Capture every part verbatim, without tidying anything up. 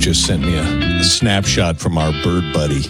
just sent me a, a snapshot from our bird buddy,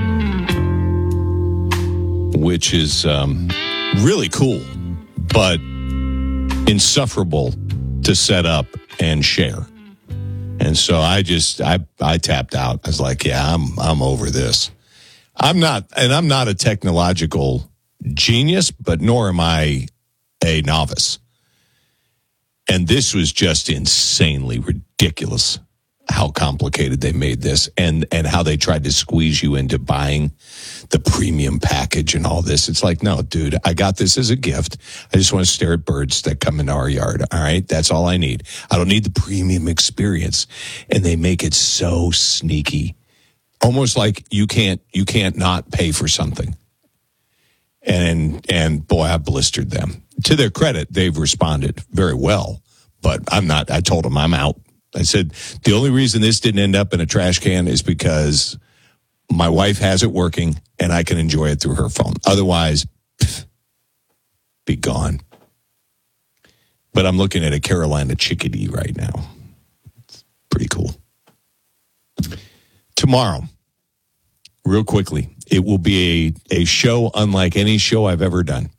which is um, really cool, but insufferable to set up and share. And so I just, I, I tapped out. I was like, yeah, I'm, I'm over this. I'm not, and I'm not a technological genius, but nor am I a novice. And this was just insanely ridiculous how complicated they made this, and, and how they tried to squeeze you into buying the premium package and all this. It's like, no, dude, I got this as a gift. I just want to stare at birds that come into our yard. All right. That's all I need. I don't need the premium experience. And they make it so sneaky, almost like you can't, you can't not pay for something. And, and boy, I blistered them. To their credit, they've responded very well, but I'm not, I told them I'm out. I said, the only reason this didn't end up in a trash can is because my wife has it working and I can enjoy it through her phone. Otherwise, pff, be gone. But I'm looking at a Carolina chickadee right now. It's pretty cool. Tomorrow, real quickly, it will be a, a show unlike any show I've ever done.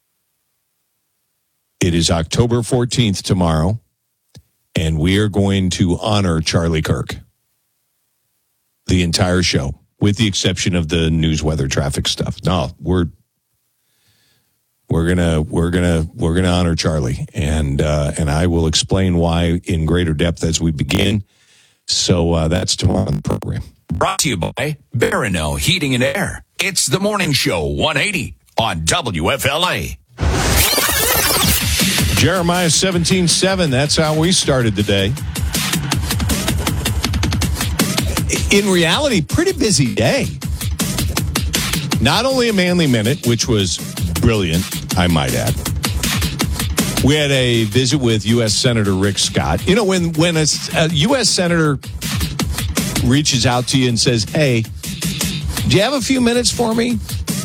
It is October fourteenth tomorrow, and we are going to honor Charlie Kirk. The entire show, with the exception of the news, weather, traffic stuff. No, we're we're gonna we're gonna we're gonna honor Charlie, and uh, and I will explain why in greater depth as we begin. So uh, that's tomorrow on the program. Brought to you by Barano Heating and Air. It's the morning show, one eighty on W F L A. Jeremiah seventeen seven, that's how we started the day. In reality, pretty busy day. Not only a Manly Minute, which was brilliant, I might add. We had a visit with U S Senator Rick Scott. You know, when, when a, a U S Senator reaches out to you and says, hey, do you have a few minutes for me?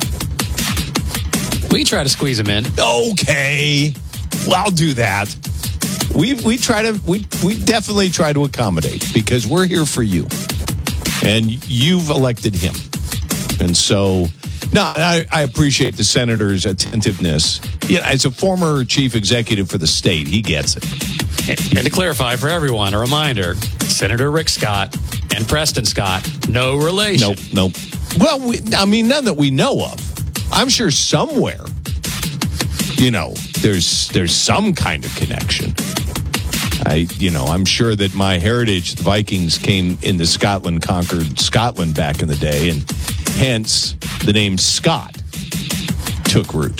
We try to squeeze him in. Okay. Well, I'll do that. We we try to we we definitely try to accommodate because we're here for you, and you've elected him, and so no, I, I appreciate the senator's attentiveness. Yeah, as a former chief executive for the state, he gets it. And to clarify for everyone, a reminder: Senator Rick Scott and Preston Scott, no relation. Nope, nope. Well, we, I mean, none that we know of. I'm sure somewhere, you know, there's there's some kind of connection. I, you know, I'm sure that my heritage, the Vikings came into Scotland, conquered Scotland back in the day, and hence the name Scott took root.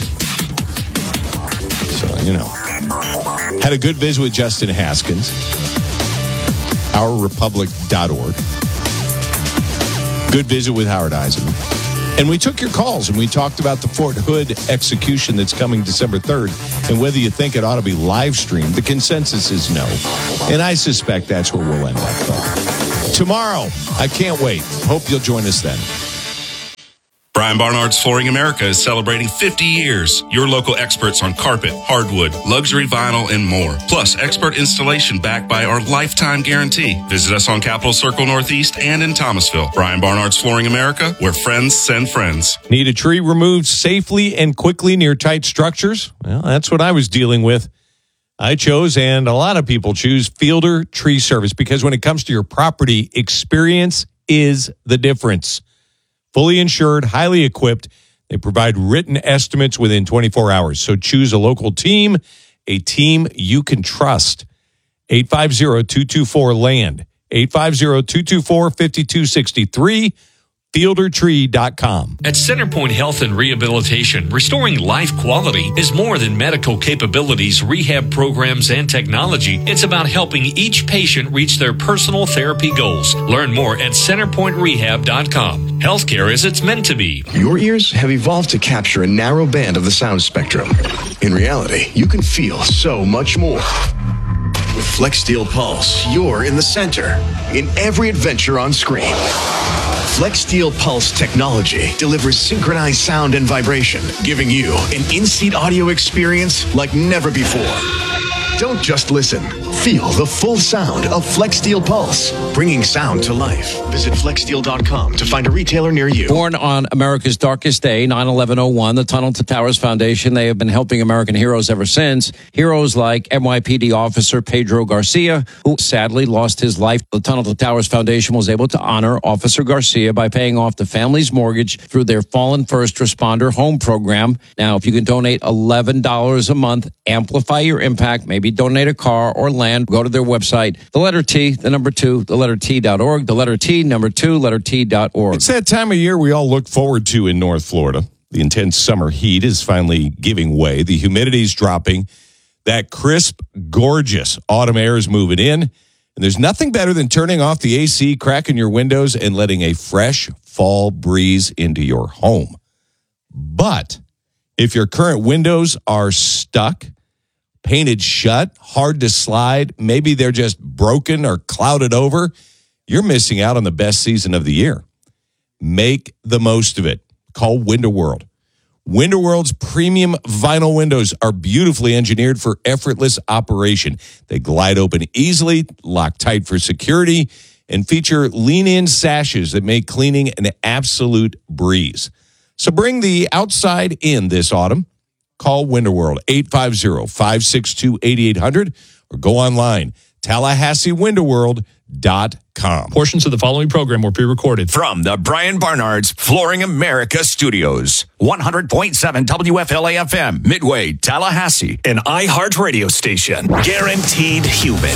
So, you know, had a good visit with Justin Haskins, our republic dot org. Good visit with Howard Eisenman. And we took your calls, and we talked about the Fort Hood execution that's coming December third, and whether you think it ought to be live streamed. The consensus is no. And I suspect that's where we'll end up, though. Tomorrow, I can't wait. Hope you'll join us then. Brian Barnard's Flooring America is celebrating fifty years. Your local experts on carpet, hardwood, luxury vinyl, and more. Plus, expert installation backed by our lifetime guarantee. Visit us on Capitol Circle Northeast and in Thomasville. Brian Barnard's Flooring America, where friends send friends. Need a tree removed safely and quickly near tight structures? Well, that's what I was dealing with. I chose, and a lot of people choose, Fielder Tree Service, because when it comes to your property, experience is the difference. Fully insured, highly equipped. They provide written estimates within twenty-four hours. So choose a local team, a team you can trust. eight five zero, two two four, LAND. eight five zero, two two four, five two six three. fielder tree dot com. At Centerpoint Health and Rehabilitation, restoring life quality is more than medical capabilities, rehab programs, and technology. It's about helping each patient reach their personal therapy goals. Learn more at centerpoint rehab dot com. Healthcare as it's meant to be. Your ears have evolved to capture a narrow band of the sound spectrum. In reality, you can feel so much more. With FlexSteel Pulse, you're in the center in every adventure on screen. FlexSteel Pulse technology delivers synchronized sound and vibration, giving you an in-seat audio experience like never before. Don't just listen, Feel the full sound of Flex Steel Pulse, bringing sound to life. Visit flex steel dot com to find a retailer near you. Born on America's darkest day, nine eleven oh one, the Tunnel to Towers Foundation, they have been helping American heroes ever since. Heroes like N Y P D officer Pedro Garcia, who sadly lost his life. The Tunnel to Towers Foundation was able to honor Officer Garcia by paying off the family's mortgage through their Fallen First Responder Home Program. Now, if you can donate eleven dollars a month, amplify your impact, maybe donate a car or land, go to their website, the letter T, the number two, the letter T dot org, the letter T, number two, letter T dot org. It's that time of year we all look forward to in North Florida. The intense summer heat is finally giving way. The humidity's dropping. That crisp, gorgeous autumn air is moving in. And there's nothing better than turning off the A C, cracking your windows, and letting a fresh fall breeze into your home. But if your current windows are stuck, painted shut, hard to slide, maybe they're just broken or clouded over, you're missing out on the best season of the year. Make the most of it. Call Window World. Window World's premium vinyl windows are beautifully engineered for effortless operation. They glide open easily, lock tight for security, and feature lean-in sashes that make cleaning an absolute breeze. So bring the outside in this autumn. Call Window World, eight five zero, five six two, eight eight zero zero, or go online, Tallahassee Window World dot com. Portions of the following program were pre-recorded. From the Brian Barnard's Flooring America Studios, one hundred point seven W F L A F M, Midway, Tallahassee, an iHeart radio station. Guaranteed human.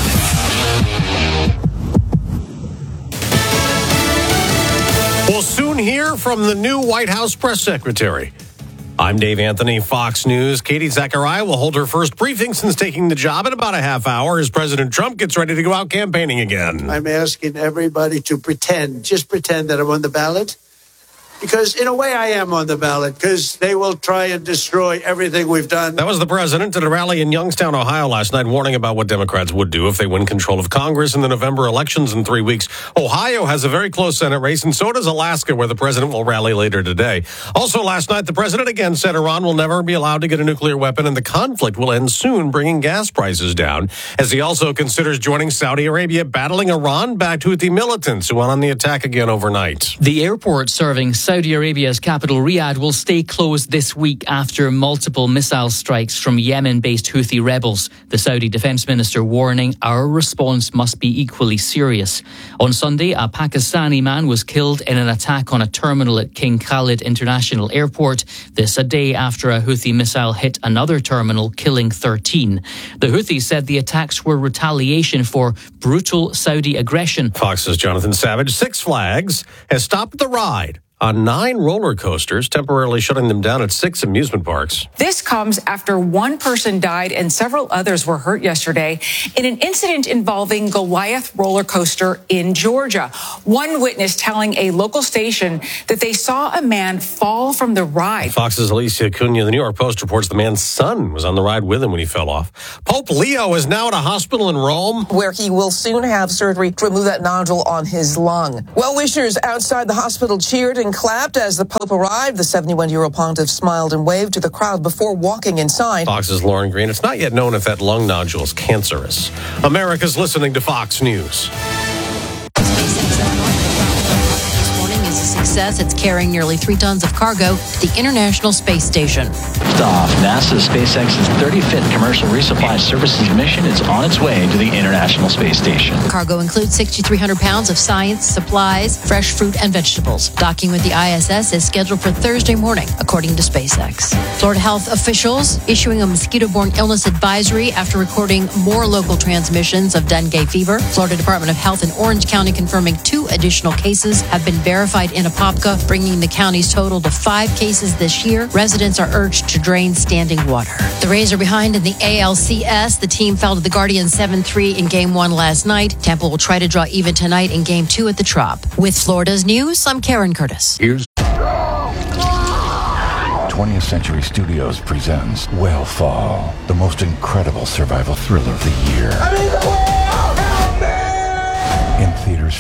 We'll soon hear from the new White House press secretary. I'm Dave Anthony, Fox News. Katie Zachariah will hold her first briefing since taking the job in about a half hour as President Trump gets ready to go out campaigning again. I'm asking everybody to pretend, just pretend that I'm on the ballot. Because in a way I am on the ballot, because they will try and destroy everything we've done. That was the president at a rally in Youngstown, Ohio last night, warning about what Democrats would do if they win control of Congress in the November elections in three weeks. Ohio has a very close Senate race, and so does Alaska, where the president will rally later today. Also last night, the president again said Iran will never be allowed to get a nuclear weapon, and the conflict will end soon, bringing gas prices down, as he also considers joining Saudi Arabia, battling Iran-backed Houthi militants who went on the attack again overnight. The airport serving Saudi Arabia's capital Riyadh will stay closed this week after multiple missile strikes from Yemen-based Houthi rebels. The Saudi defense minister warning our response must be equally serious. On Sunday, a Pakistani man was killed in an attack on a terminal at King Khalid International Airport. This a day after a Houthi missile hit another terminal, killing thirteen. The Houthis said the attacks were retaliation for brutal Saudi aggression. Fox's Jonathan Savage. Six Flags has stopped the ride on nine roller coasters, temporarily shutting them down at six amusement parks. This comes after one person died and several others were hurt yesterday in an incident involving Goliath roller coaster in Georgia. One witness telling a local station that they saw a man fall from the ride. Fox's Alicia Cunha. The New York Post reports the man's son was on the ride with him when he fell off. Pope Leo is now at a hospital in Rome, where he will soon have surgery to remove that nodule on his lung. Well-wishers outside the hospital cheered and clapped as the Pope arrived. The seventy-one-year-old pontiff smiled and waved to the crowd before walking inside. Fox's Lauren Green. It's not yet known if that lung nodule is cancerous. America's listening to Fox News. Success. It's carrying nearly three tons of cargo to the International Space Station. Off NASA's SpaceX's thirty-fifth commercial resupply services mission is on its way to the International Space Station. Cargo includes six thousand three hundred pounds of science, supplies, fresh fruit, and vegetables. Docking with the I S S is scheduled for Thursday morning, according to SpaceX. Florida health officials issuing a mosquito-borne illness advisory after recording more local transmissions of dengue fever. Florida Department of Health in Orange County confirming two additional cases have been verified in Apopka, bringing the county's total to five cases this year. Residents are urged to drain standing water. The Rays are behind in the A L C S. The team fell to the Guardians seven three in Game one last night. Tampa will try to draw even tonight in Game two at the Trop. With Florida's News, I'm Karen Curtis. Here's twentieth Century Studios presents Whale the most incredible survival thriller of the year. I mean, the whale! Help me! In theaters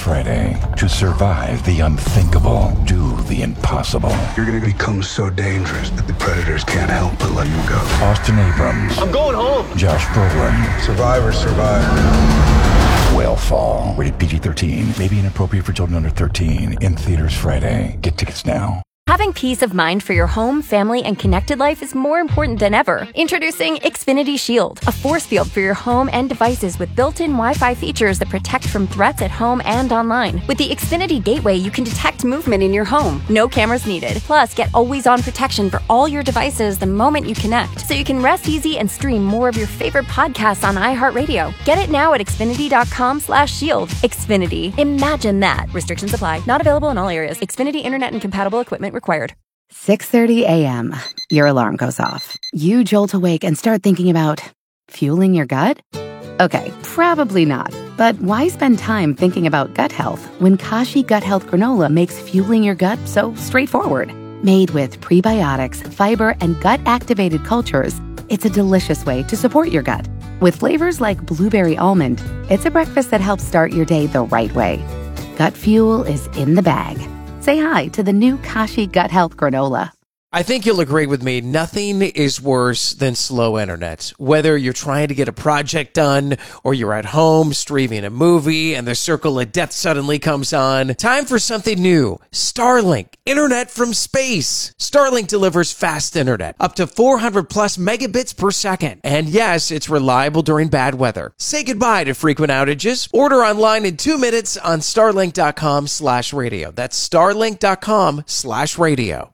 Friday. To survive the unthinkable, do the impossible. You're going to become so dangerous that the predators can't help but let you go. Austin Abrams. I'm going home. Josh Brolin. Survivor, survivor. Whale Fall. Rated P G thirteen. May be inappropriate for children under thirteen. In theaters Friday. Get tickets now. Having peace of mind for your home, family, and connected life is more important than ever. Introducing Xfinity Shield, a force field for your home and devices with built-in Wi-Fi features that protect from threats at home and online. With the Xfinity Gateway, you can detect movement in your home. No cameras needed. Plus, get always-on protection for all your devices the moment you connect, so you can rest easy and stream more of your favorite podcasts on iHeartRadio. Get it now at Xfinity.com slash shield. Xfinity. Imagine that. Restrictions apply. Not available in all areas. Xfinity Internet and compatible equipment required. six thirty a.m. Your alarm goes off. You jolt awake and start thinking about fueling your gut? Okay, probably not. But why spend time thinking about gut health when Kashi Gut Health Granola makes fueling your gut so straightforward? Made with prebiotics, fiber, and gut-activated cultures, it's a delicious way to support your gut. With flavors like blueberry almond, it's a breakfast that helps start your day the right way. Gut fuel is in the bag. Say hi to the new Kashi Gut Health Granola. I think you'll agree with me, nothing is worse than slow internet. Whether you're trying to get a project done or you're at home streaming a movie and the circle of death suddenly comes on, time for something new. Starlink, internet from space. Starlink delivers fast internet, up to four hundred plus megabits per second. And yes, it's reliable during bad weather. Say goodbye to frequent outages. Order online in two minutes on starlink.com slash radio. That's starlink.com slash radio.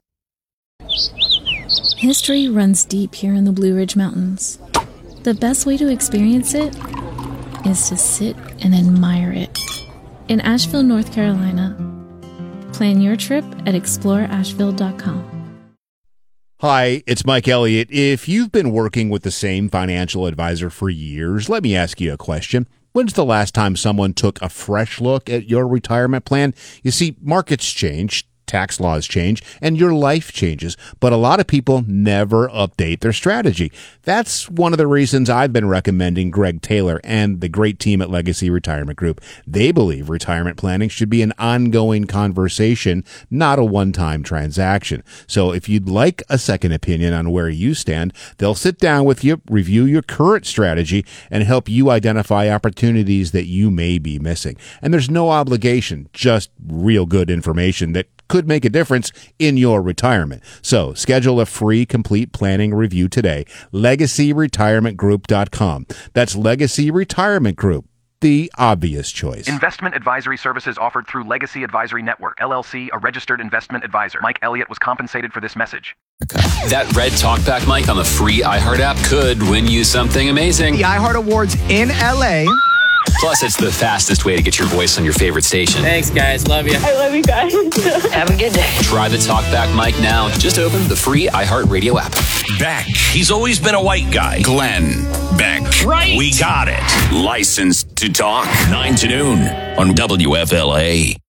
History runs deep here in the Blue Ridge Mountains. The best way to experience it is to sit and admire it. In Asheville, North Carolina. Plan your trip at explore asheville dot com. Hi, it's Mike Elliott. If you've been working with the same financial advisor for years, let me ask you a question. When's the last time someone took a fresh look at your retirement plan? You see, markets change, tax laws change, and your life changes, but a lot of people never update their strategy. That's one of the reasons I've been recommending Greg Taylor and the great team at Legacy Retirement Group. They believe retirement planning should be an ongoing conversation, not a one-time transaction. So if you'd like a second opinion on where you stand, they'll sit down with you, review your current strategy, and help you identify opportunities that you may be missing. And there's no obligation, just real good information that could make a difference in your retirement. So schedule a free complete planning review today. legacy retirement group dot com. That's Legacy Retirement Group, the obvious choice. Investment advisory services offered through Legacy Advisory Network, L L C, a registered investment advisor. Mike Elliott was compensated for this message. That red talkback mic on the free iHeart app could win you something amazing. The iHeart Awards in L A. Plus, it's the fastest way to get your voice on your favorite station. Thanks, guys. Love you. I love you guys. Have a good day. Try the talkback mic now. Just open the free iHeartRadio app. Beck. He's always been a white guy. Glenn Beck. Right. We got it. Licensed to talk. nine to noon on W F L A.